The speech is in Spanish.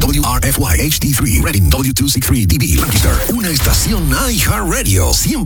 WRFY HD3, Reading W263DB, Lancaster. Una estación iHeartRadio 100%